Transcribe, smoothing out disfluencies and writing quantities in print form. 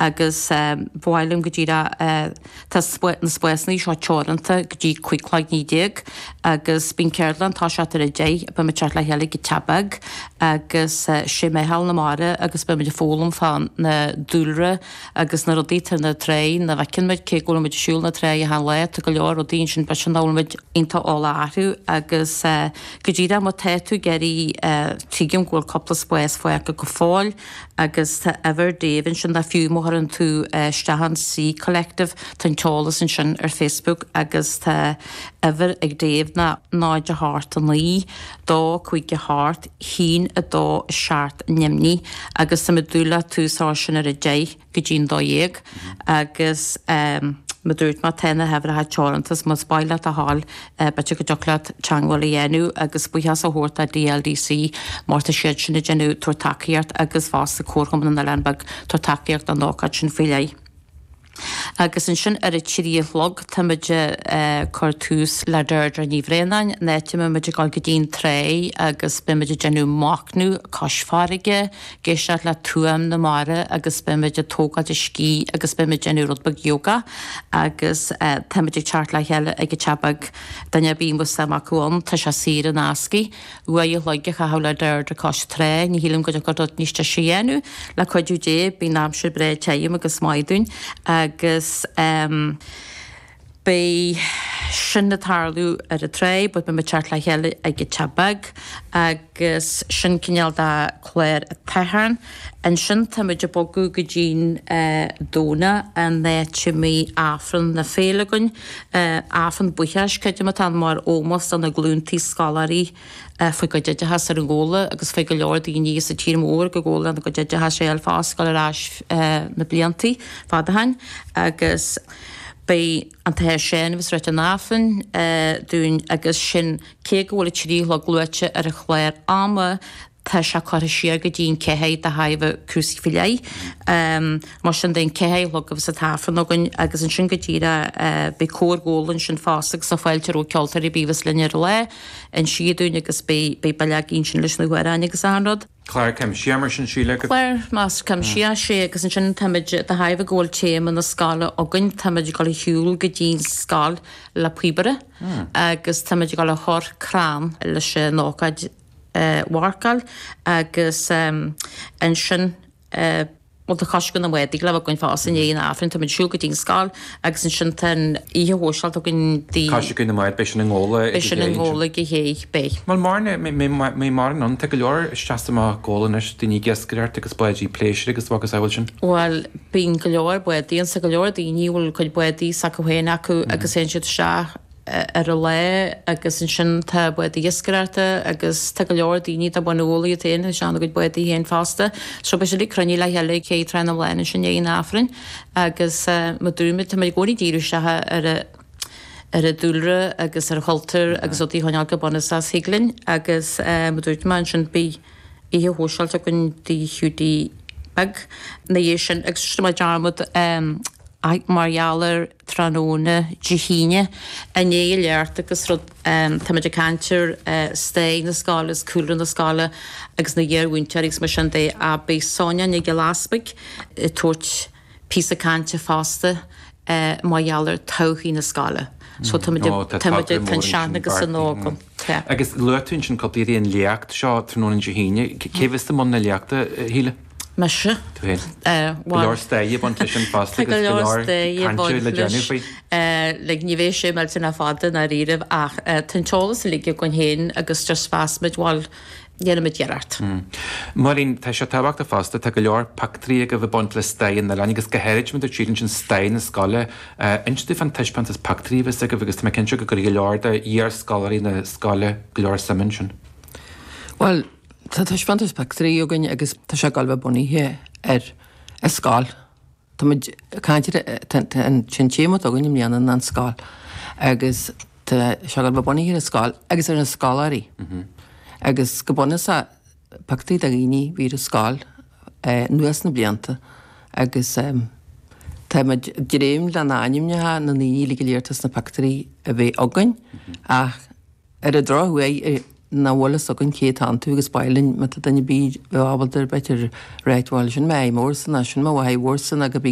agus bhhailm go dtíra na spuesnaí seo teoranta go dtí cuiclaid ní déag agus bín ceirlan tá se ar a dé ba me teart le heala go tabag agus sé méhall na mara agus be meidir fólam fan na dúlre agus na rodítar na tré na bhecin meid cé gola meid siúil na tré a han le go leor ó dín sin be sin dáid inta ála áthú agus go dtíra má téú geirí tígim ghil coppla spues foiach go fáil agus tá ever David sin na fiú mór an tú Stahan C Collective tan teolalas sin ar Facebook agus tá ever ag Dave na náid a háart an lí dó chuig a háart hín a dó seart nimní agus sa dúla túsá sin ar a dé go dín dóéag agus me dúirt má tena hefur a teorantas má spáile a hall bete go dolat teanghil dhéanú agus buchas a hórta DLDC mórta siad sinna genú tuairtaíart agus fás a cuacham na Lenbeg tuairtaíart an nócad sin fiile. Agus in sin ar a tírílog táide cortús le deirdre ní bhrénain, neitime meidir gáil go dtíon tré agus bimeidir genú máchnú cosfáige, géisiart le tuam na mara agus bimeidir tógad i cí agus bimeidir genú rudbag yoga agus táidir teart le heile ag go tebag danne bíon bu samachúin tá se sír an asci, uaí leige a hála deirdre cos tré, ní hílim go go níos te séanú le chuidú dé bí námsir bre teim agus maidún agus bé sin na tarlú ar a tré, bud me teart le heile ag go tebag agus sin cinneal dá chléir a tehan an sin táidir bogu go dín dóna an néite mí áfran na félagunn áfan buchas chuide mat an mar ómas an na glúntaí scalarí foi go deidethe ar an ggóla agus fé go leor í níos a tí mór go ggóla an go deidethe sé fáscal arás na bliantaí fadahain agus Bei an the sin vis reit an náfan dún agus sin cé gohfuil trí le gluite ar a chléir ama tá se chu siar go dín cehéid a haimh cruúsí filéi. Mar sin den cehéid le go bhs a tafan agan agus an sin go tíra be cóirgólann sin fásaach sa fáilte ó ceoltar i bíhas linne le an siadún agus be bailagín sin leis na ghuiine agus anrad. Clair cem siamar sin síle go? Clair más cem sia sé agus an sin táid a haimh ggóil téim na scala agan táid go hiúil go dín scáil le puibere agus táid go le thor crán leis nócaid warcal agus an sin a chasgun am wedi le goin fás in éon áfrin tá siú go dín scáil agus an sin ten ihe hósealt gin dí Caiisiún na maid be sin an ggóla go hé bé. Mal marne mé mar an te go leor teasta má ggólanis duní gescaart agus buidí pléisiir agus bhagus ehil sin? Well, bín go leor buíon sa go leor daoíhfuil chuid buí sa go héine acu agus é siad se ar a le agus an sin tá buid dhéascarta agus te go leor daoine a banolaí a téana seanna go buid héon fásta, so be se lí cruní le heala cé trein am leine sin éon áfrin agus madúrmid tá mé gcóí díú sethe ar a dúlre agus ar choultar agus ó dtí háineal go bonna sa higlinn agus madúirt man sin bí ihe hósealt a gon dí hiúdí bag na dhé sin agus má dearmad ag margheallar tróna dihíine a né leart agus táidir cantir sté na scálas cúlan na scála agus na dhéarhúnteirgus mar sin é a bé Sonia na gelaspaig tuairt pí a cante fásta margheallar tochaí na scála. So táidir tan sean agus an nógam. Agus luún sin copíon leacht seo tróna dihíine, céhs am na leachta híle? Meise Leor staí bant lei sin fásta le ní bhééis sé me sin a fada na riamh ach tantólas lí gon héin agus just fásmid bháil dhéanamid dhearart. Marín tá se tabhacht a fásta tá go leor pactrí go bh bont le stein na legus go heirid mu tíann sin stein na scala instí fan teispan is pactríhs a go bhgus me cinse go go leor de íar scalaí na scala go leor samin sin. Well, tá fantas pactrí agan agus tá se galbh buníthe ar a scáil. Tá caiintear an sin témat agan im leanan an scáil agus se galbh buníthe a scáil agus ar an scálarí. Agus go buna sa pactrí a gíní hí a scáil nuas na blianta agus tá réim le náimnethe na níí go léirtas na pactrí a bheith agan ach ar a drohfu na bhlas agan cé anú agus bailinn me danne bí ábaltar beitir réithháil sin mé mór san sin má bhhórsan a go